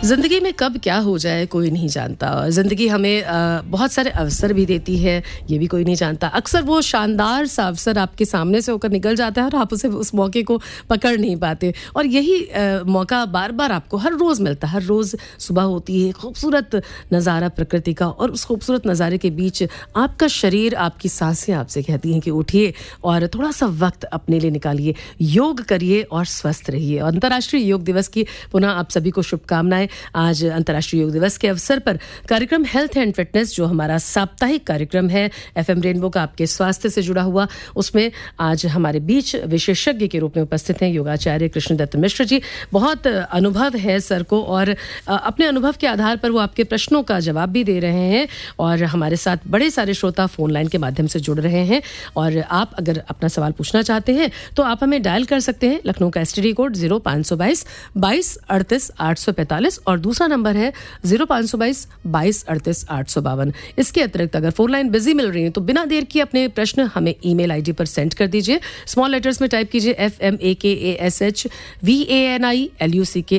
ज़िंदगी में कब क्या हो जाए कोई नहीं जानता। ज़िंदगी हमें बहुत सारे अवसर भी देती है, ये भी कोई नहीं जानता। अक्सर वो शानदार सा अवसर आपके सामने से होकर निकल जाता है और आप उस मौके को पकड़ नहीं पाते। और यही मौका बार बार आपको हर रोज़ मिलता है। हर रोज़ सुबह होती है, खूबसूरत नज़ारा प्रकृति का, और उस खूबसूरत नज़ारे के बीच आपका शरीर, आपकी सांसें आपसे कहती हैं कि उठिए और थोड़ा सा वक्त अपने लिए निकालिए, योग करिए और स्वस्थ रहिए। अंतर्राष्ट्रीय योग दिवस की पुनः आप सभी को शुभकामनाएं। आज अंतर्राष्ट्रीय योग दिवस के अवसर पर कार्यक्रम हेल्थ एंड फिटनेस, जो हमारा साप्ताहिक कार्यक्रम है एफएम रेनबो का आपके स्वास्थ्य से जुड़ा हुआ, उसमें आज हमारे बीच विशेषज्ञ के रूप में उपस्थित हैं योगाचार्य कृष्णदत्त मिश्र जी। बहुत अनुभव है सर को, और अपने अनुभव के आधार पर वो आपके प्रश्नों का जवाब भी दे रहे हैं, और हमारे साथ बड़े सारे श्रोता फोन लाइन के माध्यम से जुड़ रहे हैं। और आप अगर अपना सवाल पूछना चाहते हैं तो आप हमें डायल कर सकते हैं। लखनऊ का एसटीडी कोड 0522 22 38 845 और दूसरा नंबर है 0522 22 38 852। इसके अतिरिक्त अगर फोन लाइन बिजी मिल रही है तो बिना देर किए अपने प्रश्न हमें ईमेल आईडी पर सेंड कर दीजिए। स्मॉल लेटर्स में टाइप कीजिए FMAKASH VANILUCK